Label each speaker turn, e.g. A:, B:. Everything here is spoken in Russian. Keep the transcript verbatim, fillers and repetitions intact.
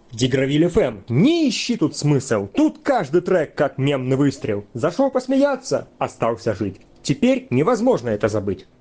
A: Дигравиль эф эм, не ищи тут смысл, тут каждый трек как мемный выстрел. Зашел посмеяться, остался жить. Теперь невозможно это забыть.